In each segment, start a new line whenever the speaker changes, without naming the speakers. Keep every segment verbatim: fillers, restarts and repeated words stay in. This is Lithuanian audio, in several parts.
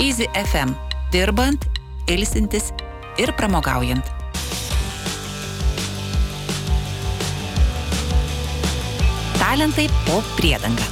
Easy F M. Dirbant, ilsintis ir pramogaujant. Talentai po priedanga.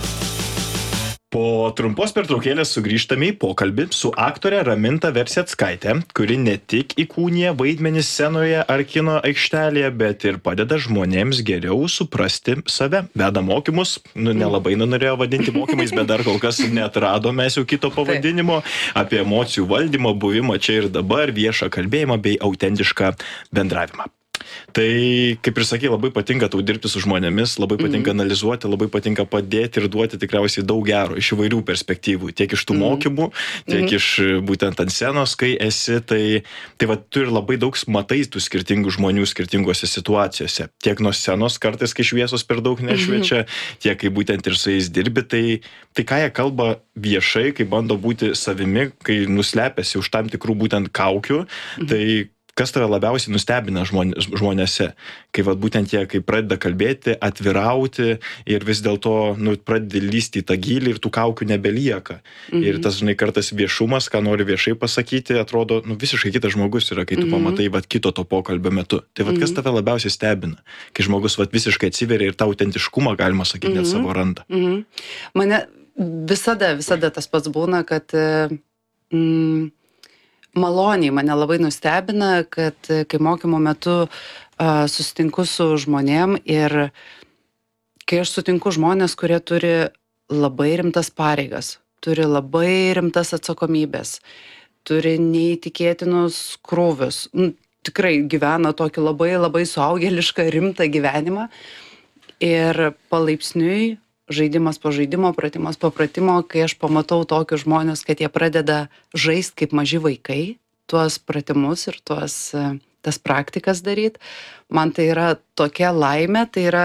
Po trumpos pertraukėlės sugrįžtame į pokalbį su aktore Raminta Verseckaite, kuri ne tik įkūnija vaidmenį scenoje ar kino aikštelėje, bet ir padeda žmonėms geriau suprasti save. Veda mokymus, nu nelabai norėjo vadinti mokymais, bet dar kol kas neatrado mes jau kito pavadinimo, apie emocijų valdymą, buvimą čia ir dabar, viešą kalbėjimą bei autentišką bendravimą. Tai, kaip ir sakai, labai patinka tau dirbti su žmonėmis, labai patinka analizuoti, labai patinka padėti ir duoti tikriausiai daug gero iš įvairių perspektyvų, tiek iš tų mokymų, tiek mm-hmm. iš būtent ant scenos, kai esi, tai, tai va, tu ir labai daug matai tų skirtingų žmonių skirtingose situacijose. Tiek nuo scenos kartais, kai šviesos per daug nešviečia, mm-hmm. tiek kai būtent ir su jais dirbi, tai, tai ką jie kalba viešai, kai bando būti savimi, kai nuslepiasi už tam tikrų būtent kaukių, mm-hmm. tai kas tave labiausiai nustebina žmonėse, kai vat, būtent jie, kai pradeda kalbėti, atvirauti ir vis dėlto nu, pradeda lysti į tą gylį ir tų kaukių nebelieka. Mhm. Ir tas, žinai, kartais viešumas, ką nori viešai pasakyti, atrodo, nu, visiškai kitas žmogus yra, kai tu mhm. pamatai vat, kito to pokalbio metu. Tai vat, kas tave labiausiai stebina, kai žmogus vat, visiškai atsiveria ir tą autentiškumą, galima sakyti, net savo randa.
Mhm. Mane visada, visada tas pats būna, kad mm, maloniai mane labai nustebina, kad kai mokymo metu uh, susitinku su žmonėm ir kai aš sutinku žmonės, kurie turi labai rimtas pareigas, turi labai rimtas atsakomybės, turi neįtikėtinus krūvius, nu, tikrai gyvena tokį labai labai suaugėlišką rimtą gyvenimą ir palaipsniui žaidimas po žaidimo, pratimas po pratimo, kai aš pamatau tokius žmonės, kad jie pradeda žaisti kaip maži vaikai, tuos pratimus ir tuos, tas praktikas daryti, man tai yra tokia laimė, tai yra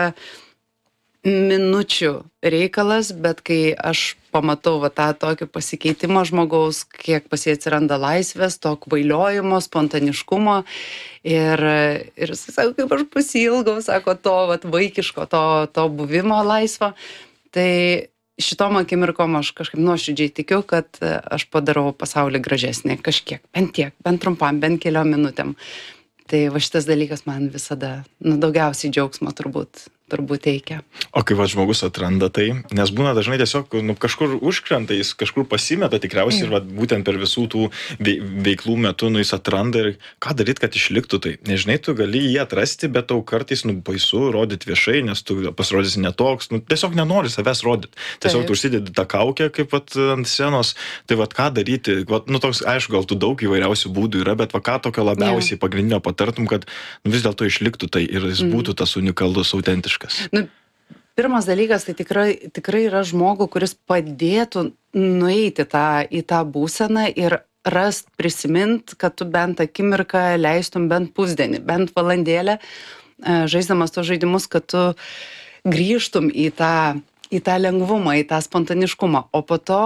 minučių reikalas, bet kai aš pamatau va, tą tokį pasikeitimą žmogaus, kiek pas jie atsiranda laisvės, to kvailiojimo, spontaniškumo ir, ir sako, kaip aš pasiilgau, sako, to vat, vaikiško, to, to buvimo laisvo. Tai šitom akimirkom aš kažkaip nuoširdžiai tikiu, kad aš padarau pasaulį gražesnį kažkiek, bent tiek, bent trumpam, bent keliom minutėm. Tai va šitas dalykas man visada, nu, daugiausiai džiaugsmo turbūt, turbūt teikia.
O kai va žmogus atranda tai, nes būna dažnai tiesiog nu, kažkur užkrenta, jis kažkur pasimeta tikriausiai ir va, būtent per visų tų veiklų metu nu, jis atranda ir ką daryti, kad išliktų tai. Nežinai, tu gali jį atrasti, bet tau kartais nu, baisu rodyti viešai, nes tu pasirodysi netoks, nu, tiesiog nenori savęs rodyti. Tiesiog Taip. Tu užsidedi tą kaukę kaip vat, ant scenos, tai vat, ką daryti, vat, nu, toks, aišku, gal tu daug įvairiausių būdų yra, bet va, ką tokio labiausiai yeah. pagrindinio patartum, kad nu, vis dėlto išliktų tai ir jis mm. būtų tas unikalus, autentiškas.
Nu, pirmas dalykas, tai tikrai, tikrai yra žmogų, kuris padėtų nueiti tą, į tą būseną ir rast, prisimint, kad tu bent akimirką leistum bent pusdienį, bent valandėlę, žaisdamas tos žaidimus, kad tu grįžtum į tą, į tą lengvumą, į tą spontaniškumą, o po to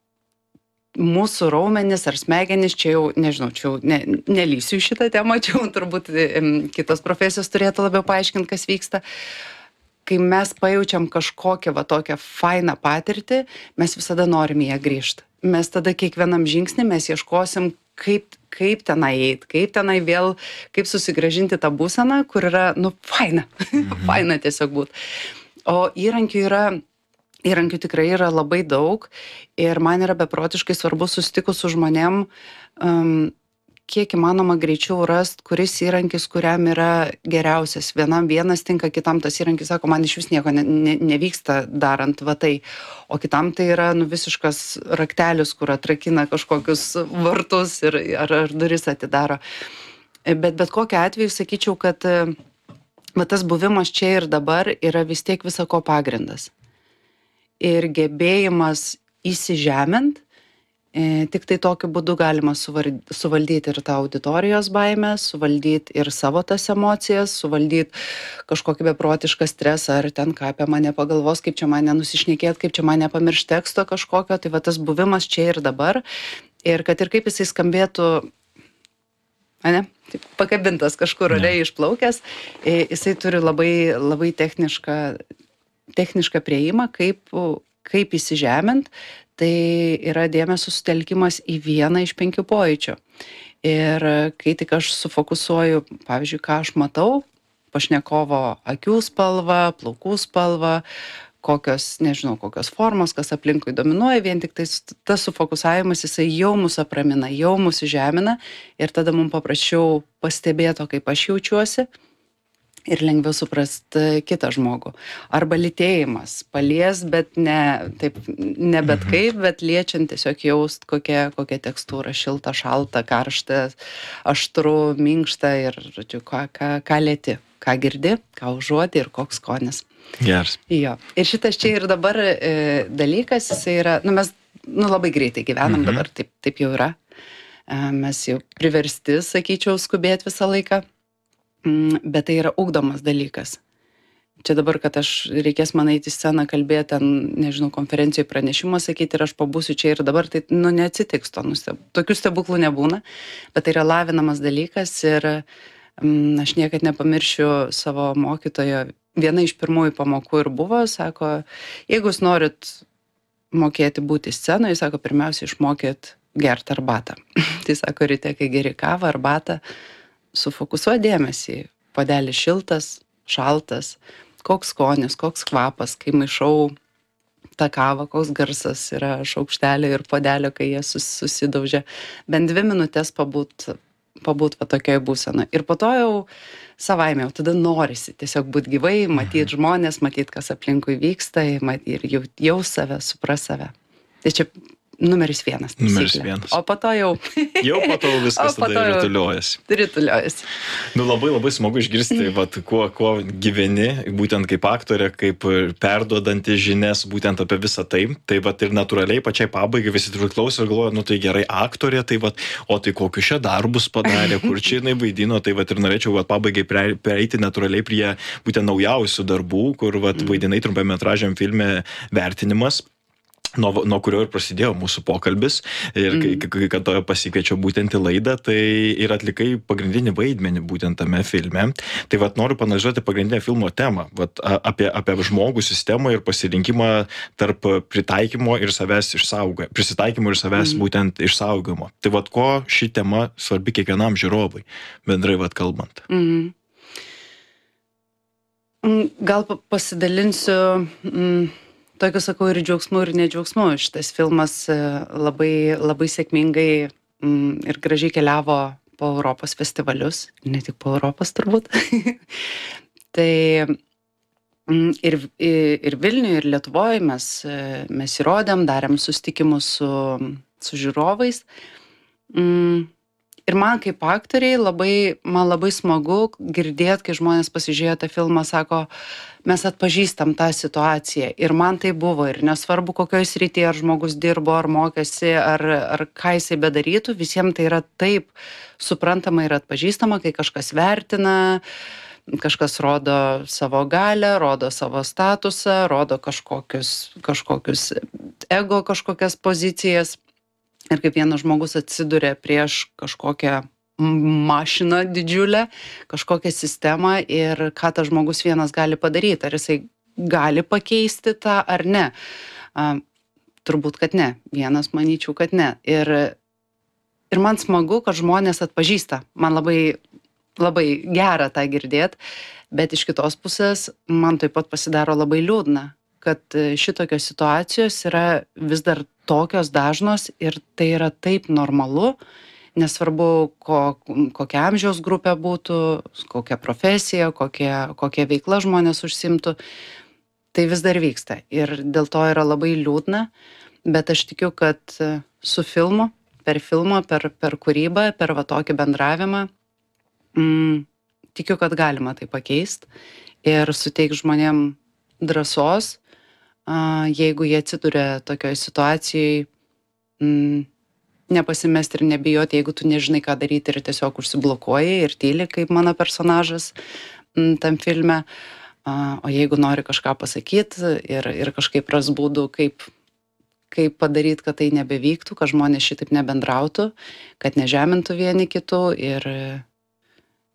mūsų raumenis ar smegenis, čia jau, nežinau, čia jau ne, nelysiu į šitą temą, čia jau turbūt kitos profesijos turėtų labiau paaiškinti, kas vyksta. Kai mes pajaučiam kažkokią va tokią fainą patirtį, mes visada norim į ją grįžti. Mes tada kiekvienam žingsnį mes ieškosim, kaip, kaip tenai eit, kaip tenai vėl, kaip susigrąžinti tą būseną, kur yra, nu, faina, mhm. faina tiesiog būt. O įrankių yra, įrankių tikrai yra labai daug ir man yra beprotiškai svarbu susitikus su žmonėm, um, kiek įmanoma greičiau rast, kuris įrankis, kuriam yra geriausias. Vienam vienas tinka, kitam tas įrankis sako, man iš vis nieko ne, ne, nevyksta darant va tai. O kitam tai yra nu, visiškas raktelis, kur atrakina kažkokius vartus ir, ar, ar duris atidaro. Bet bet kokiu atveju sakyčiau, kad va, tas buvimas čia ir dabar yra vis tiek visako pagrindas. Ir gebėjimas įsižemint, E, tik tai tokiu būdu galima suvar- suvaldyti ir tą auditorijos baimę, suvaldyti ir savo tas emocijas, suvaldyti kažkokį beprotišką stresą, ar ten ką apie mane pagalvos, kaip čia mane nusišnekėt, kaip čia mane pamiršti teksto kažkokio, tai va tas buvimas čia ir dabar. Ir kad ir kaip jisai skambėtų, ane, taip, pakabintas kažkur ore išplaukęs, e, jisai turi labai, labai technišką, technišką prieimą, kaip kaip įsižemint, tai yra dėmesio sutelkimas į vieną iš penkių pojūčių. Ir kai tik aš sufokusuoju, pavyzdžiui, ką aš matau, pašnekovo akių spalva, plaukų spalva, kokios, nežinau, kokios formos, kas aplinkui dominuoja, vien tik tai tas sufokusavimas, jisai jau mus apramina, jau mus įžemina ir tada mums paprasčiau pastebėto, kaip aš jaučiuosi ir lengviau suprast kitą žmogų. Arba lytėjimas, palies, bet ne, taip, ne bet kaip, bet liečiant tiesiog jaust kokia, kokia tekstūra, šilta, šalta, karšta, aštru, minkšta ir, žodžiu, ką, ką, ką lieti, ką girdi, ką užuodi ir koks skonis.
Geras.
Jo. Ir šitas čia ir dabar e, dalykas, jisai yra, nu mes nu, labai greitai gyvenam, mhm. dabar taip, taip jau yra. E, mes jau priversti, sakyčiau, skubėti visą laiką, mm, bet tai yra ugdomas dalykas. Čia dabar, kad aš reikės man eiti į sceną, kalbėti, ten, nežinau, konferencijoje pranešimą sakyti ir aš pabūsiu čia ir dabar, tai nu, neatsitiks to, nu, steb... tokių stebuklų nebūna, bet tai yra lavinamas dalykas ir mm, aš niekad nepamiršiu savo mokytojo. Viena iš pirmųjų pamokų ir buvo, sako, jeigu jūs norit mokėti būti scenoje, sako, pirmiausia, išmokėt gerti arbatą. Tai sako, ryte, kai geri kavą, arbatą, sufokusuoja dėmesį. Puodelis šiltas, šaltas, koks skonis, koks kvapas, kai maišau tą kavą, koks garsas yra šaukštelio ir puodelio, kai jie sus, susidaužia. Bent dvi minutės pabūt, pabūt va tokioje būsenoje. Ir po to jau savaime, jau tada norisi tiesiog būti gyvai, matyti žmonės, matyti, kas aplinkui vyksta ir jau, jau save, supras save. Tai čia numeris vienas. Taisyklė.
Numeris vienas.
O po to jau...
Jau po to viskas tada rituliuojasi.
Rituliuojasi.
Nu, labai labai smagu išgirsti, vat, kuo, kuo gyveni, būtent kaip aktorė, kaip perduodanti žinias, būtent apie visą tai. Tai vat ir natūraliai pačiai pabaigai visi priklauso ir galvoja, nu tai gerai aktorė, tai vat, o tai kokius čia darbus padarė, kur čia jinai vaidino, tai vat ir norėčiau vat, pabaigai prieiti natūraliai prie būtent naujausių darbų, kur vat, vaidinai trumpametražiam filme Vertinimas. Nuo, nuo kurio ir prasidėjo mūsų pokalbis ir mm. kai, kad to pasikviečiau būtent į laidą, tai ir atlikai pagrindinį vaidmenį būtent tame filme. Tai vat noriu panalizuoti pagrindinę filmo temą, vat apie, apie žmogų sistemą ir pasirinkimą tarp pritaikymo ir savęs išsaugojimo, prisitaikymo ir savęs mm. būtent išsaugojimo. Tai vat ko ši tema svarbi kiekvienam žiūrovui, bendrai vat kalbant.
Mm. Gal pasidalinsiu... Mm. Tokiu sakau ir džiaugsmu, ir nedžiaugsmu. Šitas filmas labai, labai sėkmingai mm, ir gražiai keliavo po Europos festivalius. Ne tik po Europos turbūt. Tai mm, ir, ir Vilniuje, ir Lietuvoje mes, mes įrodėm, darėm susitikimus su, su žiūrovais. Mm, ir man kaip aktoriai labai, man labai smagu girdėti, kai žmonės pasižiūrėjo tą filmą, sako, mes atpažįstam tą situaciją. Ir man tai buvo. Ir nesvarbu, kokioje srityje ar žmogus dirbo, ar mokėsi, ar, ar ką jisai bedarytų, visiems tai yra taip suprantama ir atpažįstama, kai kažkas vertina, kažkas rodo savo galią, rodo savo statusą, rodo kažkokius, kažkokius ego, kažkokias pozicijas. Ir kaip vienas žmogus atsiduria prieš kažkokią mašiną didžiulę, kažkokią sistemą ir ką tas žmogus vienas gali padaryti. Ar jisai gali pakeisti tą ar ne? A, turbūt, kad ne. Vienas manyčiau, kad ne. Ir, ir man smagu, kad žmonės atpažįsta. Man labai, labai gera tą girdėti, bet iš kitos pusės man taip pat pasidaro labai liūdna, kad šitokios situacijos yra vis dar tokios dažnos ir tai yra taip normalu, nesvarbu, ko, kokia amžiaus grupė būtų, kokia profesija, kokia, kokia veikla žmonės užsimtų, tai vis dar vyksta. Ir dėl to yra labai liūdna, bet aš tikiu, kad su filmu, per filmą, per, per kūrybą, per va tokį bendravimą, mm, tikiu, kad galima tai pakeisti ir suteikti žmonėm drąsos, a, jeigu jie atsiduria tokioje situacijoje, mm, nepasimesti ir nebijoti, jeigu tu nežinai, ką daryti ir tiesiog užsiblokuoji ir tyli, kaip mano personažas m, tam filme. A, o jeigu nori kažką pasakyti ir, ir kažkaip ras būdų, kaip, kaip padaryti, kad tai nebevyktų, kad žmonės šitaip nebendrautų, kad nežemintų vieni kitų ir,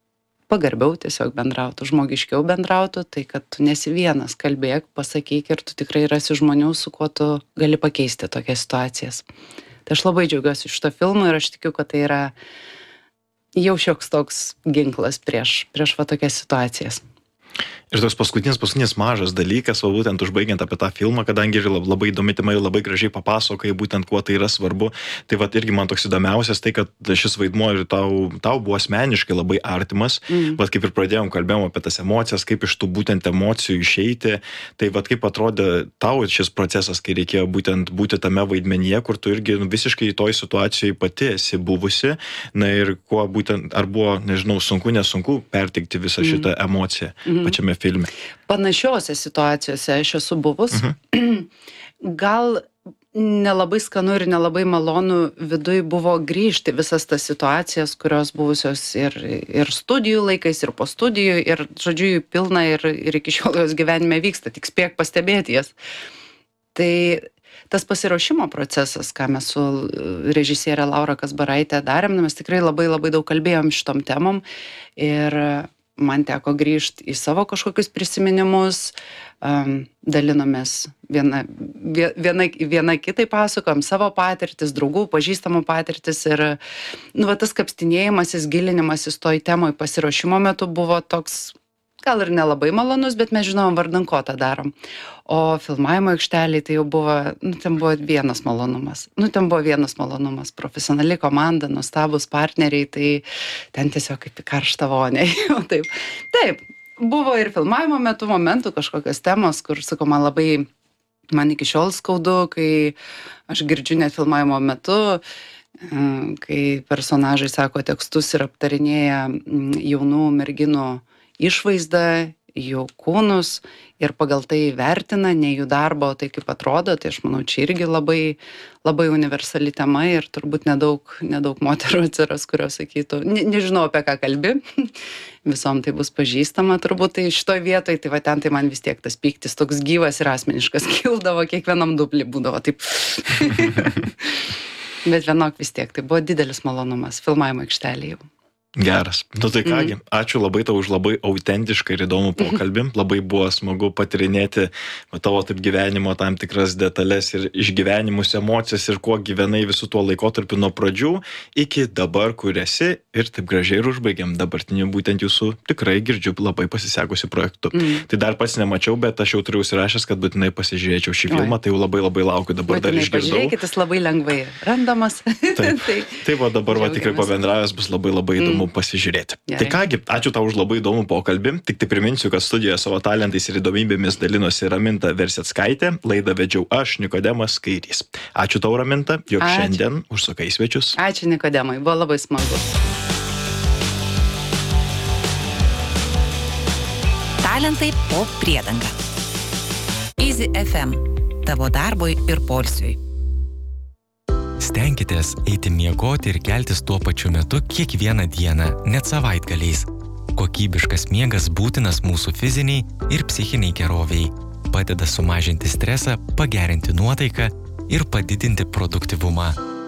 pagarbiau tiesiog bendrautų, žmogiškiau bendrautų, tai kad tu nesi vienas, kalbėk, pasakyk ir tu tikrai rasi žmonių, su kuo tu gali pakeisti tokias situacijas. Tai aš labai džiaugiuosi šito filmu ir aš tikiu, kad tai yra jau šioks toks ginklas prieš, prieš va tokias situacijas.
Ir toks paskutinis, paskutinis mažas dalykas, o būtent užbaigiant apie tą filmą, kadangi ir labai įdomi tema, labai gražiai papasakoja būtent, kuo tai yra svarbu. Tai vat irgi man toks įdomiausias tai, kad šis vaidmuo ir tau, tau buvo asmeniškai labai artimas. Mm. Vat kaip ir pradėjom, kalbėjom apie tas emocijas, kaip iš tų būtent emocijų išeiti. Tai vat kaip atrodė tau šis procesas, kai reikėjo būtent būti tame vaidmenyje, kur tu irgi visiškai toj situacijoj pati esi buvusi. Na ir kuo būtent, ar buvo, nežinau, sunku, nesunku perteikti visą mm. šitą emociją mm. pačiame filme.
Panašiose situacijose aš esu buvus. Uh-huh. Gal nelabai skanu ir nelabai malonu viduj buvo grįžti visas tas situacijas, kurios buvusios ir, ir studijų laikais, ir po studijų, ir žodžiu jų pilna ir, ir iki šiol jos gyvenime vyksta, tik spėk pastebėti jas. Tai tas pasiruošimo procesas, ką mes su režisierė Laura Kazbaraitė darėm, mes tikrai labai labai daug kalbėjom šitom temom ir man teko grįžti į savo kažkokius prisiminimus, um, dalinomės viena, viena, viena kitai pasakojom savo patirtis, draugų, pažįstamų patirtis ir nu, va, tas kapstinėjimasis, gilinimasis toj temoj pasiruošimo metu buvo toks gal ir nelabai malonus, bet mes žinom vardan ko tą darom. O filmavimo aikštelėje tai jau buvo, nu, ten buvo vienas malonumas. Nu, ten buvo vienas malonumas. Profesionali komanda, nuostabus partneriai, tai ten tiesiog kaip į karštą vonę. Taip. Taip, buvo ir filmavimo metu momentų kažkokios temos, kur, sakau, man labai, man iki šiol skaudu, kai aš girdžiu net filmavimo metu, kai personažai sako tekstus ir aptarinėja jaunų merginų išvaizdą, jų kūnus ir pagal tai vertina ne jų darbo, tai kaip atrodo, tai aš manau, čia irgi labai, labai universali tema ir turbūt nedaug, nedaug moterų atsiras, kurios sakytų, ne, nežinau apie ką kalbi, visom tai bus pažįstama turbūt, tai šitoj vietoj, tai va ten tai man vis tiek tas pyktis toks gyvas ir asmeniškas kildavo, kiekvienam dublį būdavo taip. Bet vienok vis tiek, tai buvo didelis malonumas filmavimo aikštelėje jau.
Geras. Nu tai kągi, mm. ačiū labai tau už labai autentišką ir įdomų pokalbį. Labai buvo smagu patirinėti tavo taip gyvenimo tam tikras detalės ir išgyvenimus, emocijas ir kuo gyvenai visų tuo laikotarpiu nuo pradžių iki dabar, kur esi ir taip gražiai ir užbaigiam dabartiniu būtent jūsų tikrai girdžiu labai pasisekusiu projektu. Mm. Tai dar pats nemačiau, bet aš jau turiu užsirašęs, kad būtinai pasižiūrėčiau šį filmą, Oi. Tai jau labai labai laukiu, dabar būtinai dar išgirdau.
Pažiūrėkit, jis labai lengvai randamas.
Taip, tai, tai va dabar va, tikrai pabendravęs bus labai labai įdomu. Mm. Pasižiūrėti. Gerai. Tai kągi, ačiū tau už labai įdomų pokalbį. Tik tai priminsiu, kad studijoje savo talentais ir įdomybėmis dalinosi Raminta Verseckaitė. Laidą vedžiau aš, Nikodemas Kairys. Ačiū tau, Raminta, jog ačiū. Šiandien užsukai svečius.
Ačiū, Nikodemai, buvo labai smagu.
Talentai po priedanga. Easy F M. Tavo darbui ir poilsiui.
Stenkitės eiti miegoti ir keltis tuo pačiu metu kiekvieną dieną, net savaitgaliais. Kokybiškas miegas būtinas mūsų fiziniai ir psichiniai geroviai. Padeda sumažinti stresą, pagerinti nuotaiką ir padidinti produktyvumą.